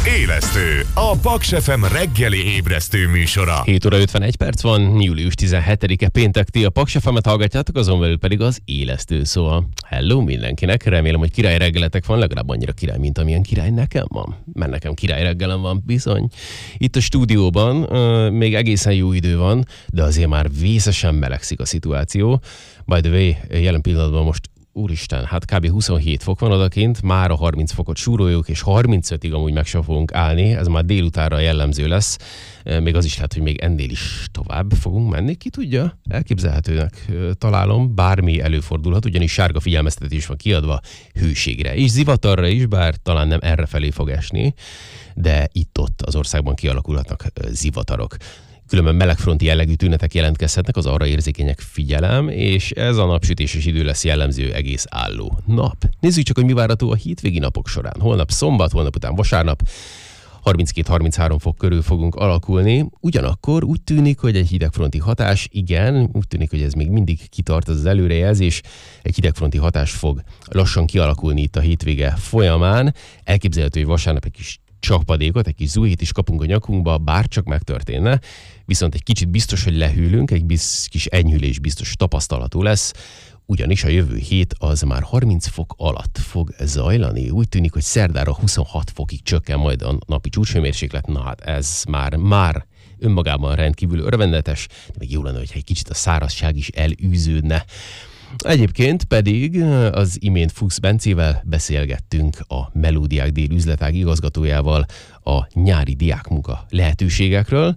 Élesztő, a Paks FM reggeli ébresztő műsora. 7 óra 51 perc van, július 17-e péntek, ti a Paks FM-et hallgatjátok, azon belül pedig az Élesztő, szóval hello mindenkinek, remélem, hogy király reggeletek van, legalább annyira király, mint amilyen király nekem van, mert nekem király reggelem van bizony. Itt a stúdióban még egészen jó idő van, de azért már vészesen melegszik a szituáció. By the way, jelen pillanatban most úristen, hát kb. 27 fok van odakint, már a 30 fokot súroljuk, és 35-ig amúgy meg sem fogunk állni, ez már délutánra jellemző lesz, még az is lehet, hogy még ennél is tovább fogunk menni, ki tudja, elképzelhetőnek találom, bármi előfordulhat, ugyanis sárga figyelmeztetés van kiadva hőségre, és zivatarra is, bár talán nem errefelé fog esni, de itt-ott az országban kialakulhatnak zivatarok. Különben melegfronti jellegű tünetek jelentkezhetnek, az arra érzékenyek figyelem, és ez a napsütéses idő lesz jellemző egész álló nap. Nézzük csak, hogy mi várható a hétvégi napok során. Holnap szombat, holnap után vasárnap 32-33 fok körül fogunk alakulni. Ugyanakkor úgy tűnik, hogy egy hidegfronti hatás, igen, úgy tűnik, hogy ez még mindig kitart az előrejelzés, egy hidegfronti hatás fog lassan kialakulni itt a hétvége folyamán. Elképzelhető, hogy vasárnap egy kis csapadékot, egy kis zuhét is kapunk a nyakunkba, bárcsak megtörténne, viszont egy kicsit biztos, hogy lehűlünk, egy kis enyhülés biztos tapasztalható lesz, ugyanis a jövő hét az már 30 fok alatt fog zajlani. Úgy tűnik, hogy szerdára 26 fokig csökken majd a napi csúcshőmérséklet, na hát ez már önmagában rendkívül örvendetes, de még jó lenne, hogyha egy kicsit a szárazság is elűződne. Egyébként pedig az imént Fuchs Bencével beszélgettünk a Melódiák Dél üzletág igazgatójával a nyári diákmunka lehetőségekről,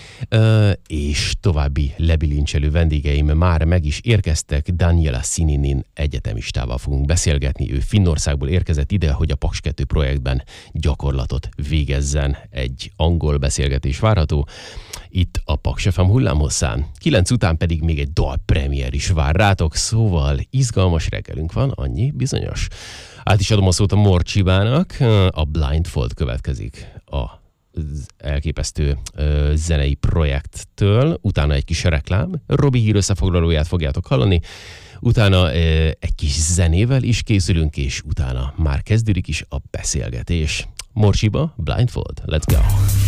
és további lebilincselő vendégeim már meg is érkeztek. Daniela Sininin egyetemistával fogunk beszélgetni. Ő Finnországból érkezett ide, hogy a Paks 2 projektben gyakorlatot végezzen. Egy angol beszélgetés várható itt a Paks FM hullámhosszán. 9 után pedig még egy dalpremiér is vár rátok, szóval izgalmas reggelünk van, annyi bizonyos. Át is adom a szót a Morcsibának, a Blindfold következik a elképesztő zenei projekttől, utána egy kis reklám, Robi hír összefoglalóját fogjátok hallani, utána egy kis zenével is készülünk, és utána már kezdődik is a beszélgetés. Morcsiba, Blindfold, let's go!